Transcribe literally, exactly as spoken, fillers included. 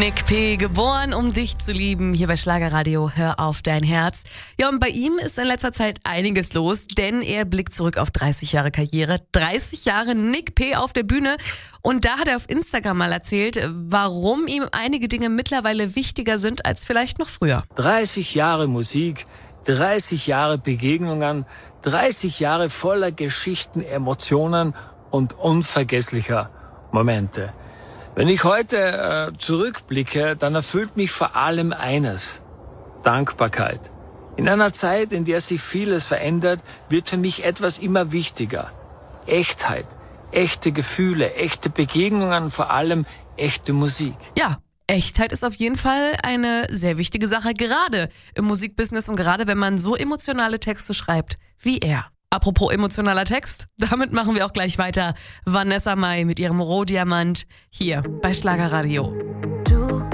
Nick P., geboren, um dich zu lieben, hier bei Schlagerradio, hör auf dein Herz. Ja, und bei ihm ist in letzter Zeit einiges los, denn er blickt zurück auf dreißig Jahre Karriere, dreißig Jahre Nick P. auf der Bühne. Und da hat er auf Instagram mal erzählt, warum ihm einige Dinge mittlerweile wichtiger sind als vielleicht noch früher. dreißig Jahre Musik, dreißig Jahre Begegnungen, dreißig Jahre voller Geschichten, Emotionen und unvergesslicher Momente. Wenn ich heute äh, zurückblicke, dann erfüllt mich vor allem eines: Dankbarkeit. In einer Zeit, in der sich vieles verändert, wird für mich etwas immer wichtiger: Echtheit, echte Gefühle, echte Begegnungen, vor allem echte Musik. Ja, Echtheit ist auf jeden Fall eine sehr wichtige Sache, gerade im Musikbusiness und gerade wenn man so emotionale Texte schreibt wie er. Apropos emotionaler Text, damit machen wir auch gleich weiter. Vanessa Mai mit ihrem Rohdiamant hier bei Schlagerradio.